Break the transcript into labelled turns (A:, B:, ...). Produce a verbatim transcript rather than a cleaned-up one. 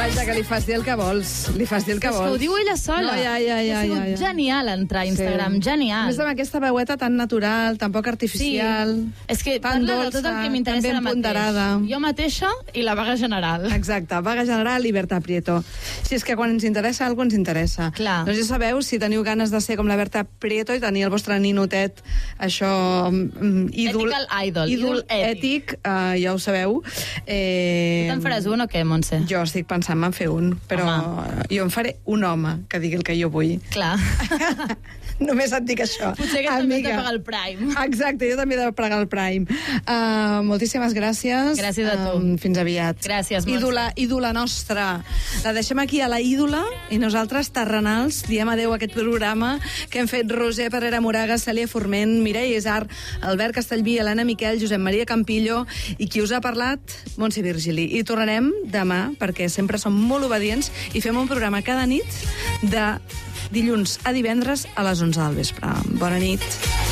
A: Vaja, que li fas dir el que vols. Li fas dir el que
B: És
A: vols.
B: que ho diu ella sola.
A: No, ja, ja, ja,
B: ha sigut
A: ja, ja.
B: genial entrar a Instagram,
A: Sí.
B: genial.
A: A més, amb aquesta veueta tan natural, tan poc artificial,
B: Sí. És que
A: tan
B: parla
A: dolça,
B: de tot el que m'interessa
A: tan
B: ara
A: ben
B: mateix.
A: ponderada.
B: Jo mateixa i la vaga general.
A: Exacte, vaga general i Berta Prieto. Si és que quan ens interessa, alguna ens interessa.
B: Clar.
A: Doncs ja sabeu, si teniu ganes de ser com la Berta Prieto i tenir el vostre ninotet, això, mm, ídol,
B: Ethical idol,
A: ídol
B: ídol ètic.
A: ètic, uh, ja ho sabeu. Eh,
B: Te'n faràs un o què, Montse?
A: Jo estic pensant en fer un, però
B: Home.
A: jo em faré un home que digui el que jo vull.
B: Clar.
A: Només et dic això.
B: Potser que també has de pagar el Prime.
A: Exacte, jo també he de pagar el Prime. Uh, moltíssimes gràcies.
B: Gràcies a tu.
A: Um, fins aviat.
B: Gràcies, Montse.
A: Ídola, ídola nostra. La deixem aquí a la ídola i nosaltres, terrenals, diem adeu a aquest programa que hem fet Roser Pedrera Moraga, Cèlia Forment, Mireia Isar, Albert Castellví, Helena Miquel, Josep Maria Campillo i qui us ha parlat, Montse Virgili. I tornarem demà, perquè sempre som molt obedients i fem un programa cada nit de dilluns a divendres a les onze del vespre. Bona nit.